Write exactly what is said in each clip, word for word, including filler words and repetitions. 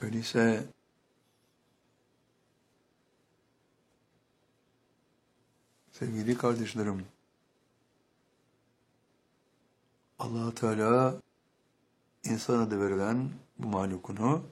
Öyleyse sevgili kardeşlerim, Allah-u Teala insana da verilen bu mahlukunu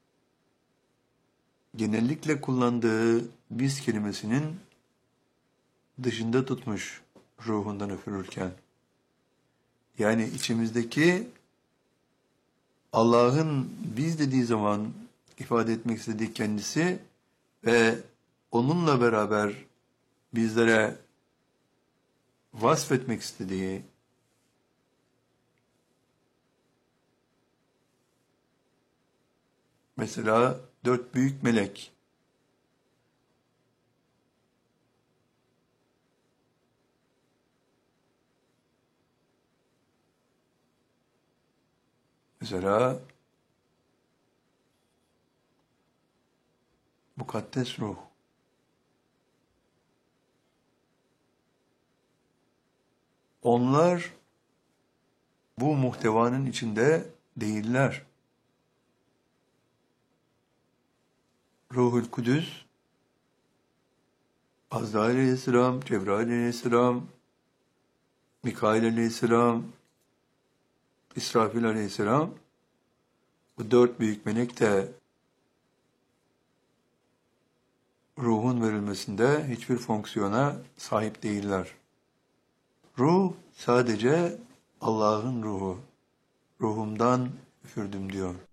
genellikle kullandığı biz kelimesinin dışında tutmuş ruhundan üfürürken. Yani içimizdeki Allah'ın biz dediği zaman ifade etmek istediği kendisi ve onunla beraber bizlere vasfetmek istediği mesela dört büyük melek. Mesela mukaddes ruh. Onlar bu muhtevanın içinde değiller. Ruhul Kudüs, Azrail Aleyhisselam, Cebrail Aleyhisselam, Mikail Aleyhisselam, İsrafil Aleyhisselam, bu dört büyük melek de ruhun verilmesinde hiçbir fonksiyona sahip değiller. Ruh sadece Allah'ın ruhu. Ruhumdan üfürdüm diyor.